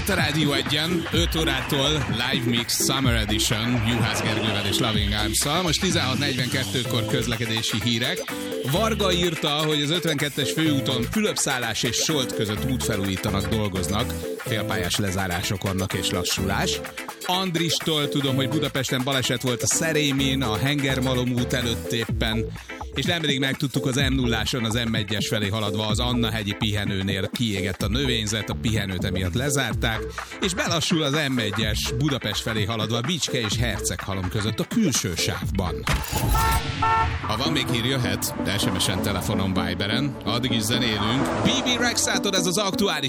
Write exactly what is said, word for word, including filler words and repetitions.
Itt a Rádió egyen, öt órától Live Mix Summer Edition Juhász Gergővel és Loving Arms-szal. Most tizenhat negyvenkettőkor közlekedési hírek. Varga írta, hogy az ötvenkettes főúton Fülöpszállás és Solt között útfelújítanak, dolgoznak. Félpályás lezárások vannak és lassulás. Andristól tudom, hogy Budapesten baleset volt a Szerémén, a Hengermalom út előtt éppen, és nemrég megtudtuk, az em nulláson az em egyes felé haladva az Anna-hegyi pihenőnél kiégett a növényzet, a pihenőt emiatt lezárták, és belassul az em egyes Budapest felé haladva Bicske és Herceghalom között a külső sávban. Ha van még hír, jöhet, de es em es-en, telefonon, Viberen, addig is zenélünk. bé bé Rexától ez az aktuális